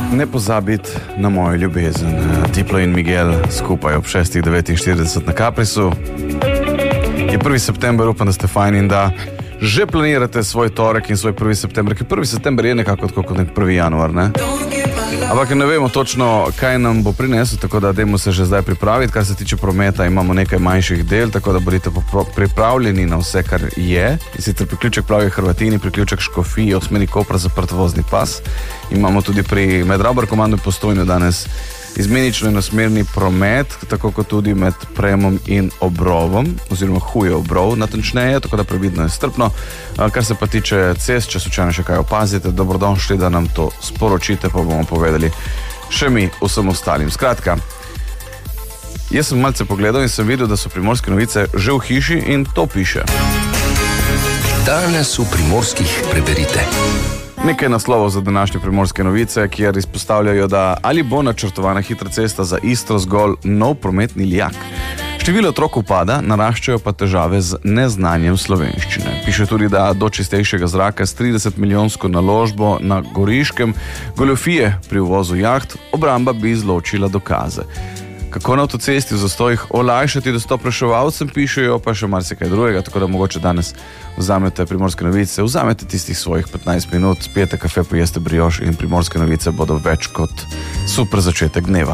Ne pozabiti na mojo ljubezen. Tiplo in Miguel skupaj ob 6:49 na Caprisu. Je 1. september, upam, da ste fajn in da že planirate svoj torek in svoj 1. september, ker 1. september je nekako tako kot nek 1. januar, ne? Ampak ne vemo točno, kaj nam bo prinesel, tako da dajmo se že zdaj pripraviti. Kar se tiče prometa, imamo nekaj manjših del, tako da bodite pripravljeni na vse, kar je. In sicer priključek Pravi Hrvatini, priključek Škofiji, od smeri Kopra zaprt vozni pas. Imamo tudi pri Medrabar-Komandu Postojno danes izmenično enosmerni promet, tako kot tudi med Premom in Obrovom, oziroma Huje Obrov, natančneje, tako da previdno je strpno. Kar se pa tiče cest, če slučajno še kaj opazite, dobrodošli, da nam to sporočite, pa bomo povedali še mi vsem ostalim. Skratka, jaz sem malce pogledal in sem videl, da so Primorske novice že v hiši in to piše. Danes v Primorskih preberite. Nekaj naslovov za današnje Primorske novice, kjer izpostavljajo, da ali bo načrtovana hitra cesta za Istro zgolj nov prometni lijak. Število otrok upada, naraščajo pa težave z neznanjem slovenščine. Piše tudi, da do čistejšega zraka s 30-milijonsko naložbo na Goriškem, goljofije pri uvozu jaht, obramba bi izločila dokaze. Kako na avtocesti v zastojih olajšati dostop reševalcem, pišejo pa še marsikaj drugega, tako da mogoče danes vzamete Primorske novice, vzamete tistih svojih 15 minut, spijete kafe, pojeste brioš in Primorske novice bodo več kot super začetek dneva.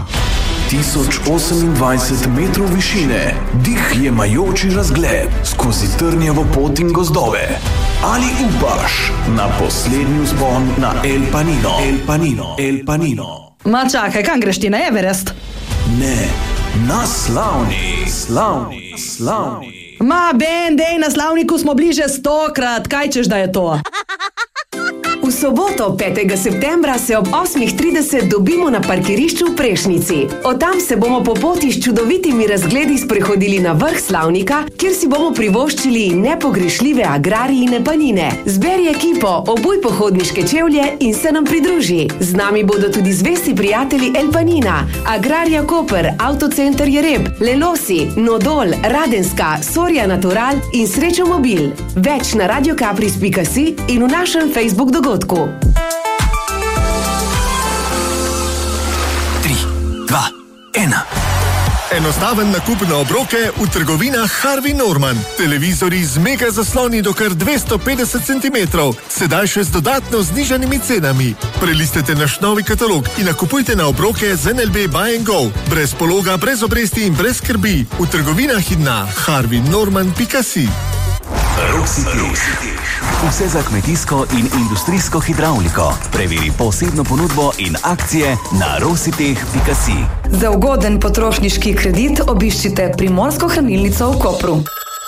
1028 metrov višine, dih jemajoči razgled skozi trnjevo pot in gozdove. Ali upaš na poslednji vzpon na El Panino? Ma čakaj, kam greš ti, na Everest? Ne, na slavni. Ma, Ben, dej, na slavniku smo bliže 100-krat, kaj češ, da je to? V soboto, 5. septembra, se ob 8:30 dobimo na parkirišču v Prešnici. Od tam se bomo po poti s čudovitimi razgledi sprehodili na vrh slavnika, kjer si bomo privoščili nepogrešljive agrarijine panine. Zberi ekipo, obuj pohodniške čevlje in se nam pridruži. Z nami bodo tudi zvesti prijatelji El Panina, Agrarija Koper, Avtocenter Jereb, Lelosi, Nodol, Radenska, Soria Natural in Srečo Mobil. Več na radiokapris.si in v našem Facebook dogodku. 3, 2, 1. Enostaven nakup na obroke v trgovinah Harvey Norman. Televizori z mega zasloni do kar 250 cm. Sedaj še z dodatno znižanimi cenami. Prelistite naš novi katalog in nakupujte na obroke z NLB Buy and Go. Brez pologa, brez obresti in brez skrbi. V trgovinah in na harveynorman.si. Rositeh. Vse za kmetijsko in industrijsko hidravliko. Preveri posebno ponudbo in akcije na rositeh.si. Za ugoden potrošniški kredit obiščite Primorsko hranilnico v Kopru.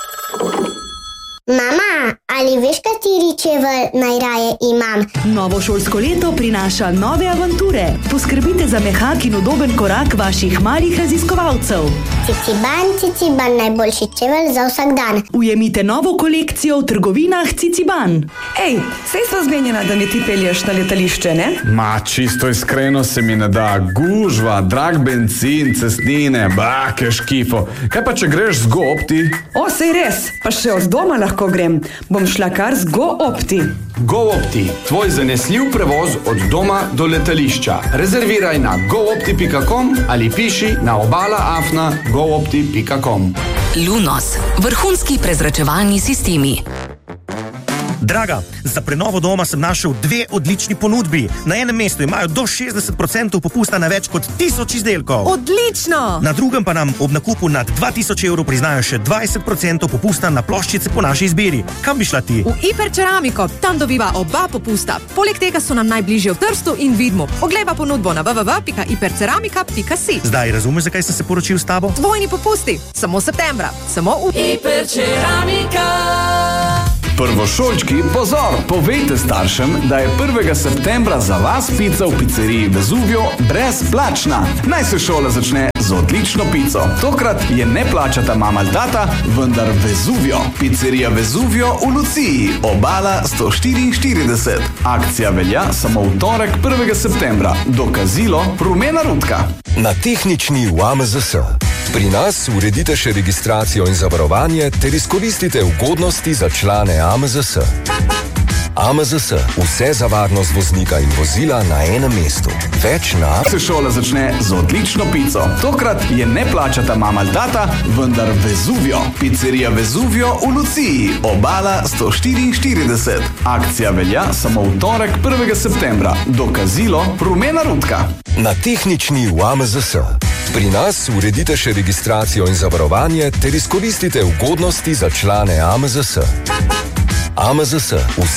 Mama, ali veš, kateri čevelj najraje imam? Novo šolsko leto prinaša nove avanture. Poskrbite za mehak in udoben korak vaših malih raziskovalcev. Ciciban, najboljši čevelj za vsak dan. Ujemite novo kolekcijo v trgovinah Ciciban. Ej, sej sva zmenjena, da me ti pelješ na letališče, ne? Ma, čisto iskreno se mi ne da. Gužva, drag bencin, cestnine, ke škifo. Kaj pa, če greš z GoOpti? O, sej res, pa še od doma lahko grem. Bom šla kar z GoOpti. GoOpti, tvoj zanesljiv prevoz od doma do letališča. Rezerviraj na goopti.com ali piši na obala@goopti.com. Lunos, vrhunski prezračevalni sistemi. Draga, za prenovo doma sem našel 2 odlični ponudbi. Na enem mestu imajo do 60% popusta na več kot 1000 izdelkov. Odlično! Na drugem pa nam ob nakupu nad 2000 evrov priznajo še 20% popusta na ploščice po naši izbiri. Kam bi šla ti? V Hiperceramiko, tam dobiva oba popusta. Poleg tega so nam najbližje v Trstu in Vidmu. Oglejva ponudbo na www.hiperceramika.si. Zdaj razumeš, zakaj sem se poročil s tabo? Dvojni popusti, samo septembra, samo v Hiperceramika. Prvošolčki, pozor! Povejte staršem, da je 1. septembra za vas pica v pizzeriji Vesuvio brezplačna. Naj se šola začne z odlično pico. Tokrat je ne plačata mama ali tata, vendar Vesuvio. Pizzerija Vesuvio v Luciji, Obala 144. Akcija velja samo v torek 1. septembra. Dokazilo rumena rutka. Na tehnični v AMZS. Pri nas uredite še registracijo in zavarovanje ter izkoristite ugodnosti za člane AMZS. AMZS. Vse za varnost voznika in vozila na enem mestu. Več na... Se šola začne z odlično pico. Tokrat je ne plačata mama ali tata, vendar Vezuvio. Pizzerija Vezuvio v Luciji. Obala 144. Akcija velja samo v torek 1. septembra. Dokazilo rumena rutka. Na tehnični v AMZS. Pri nas uredite še registracijo in zavarovanje ter izkoristite ugodnosti za člane AMZS. AMZS.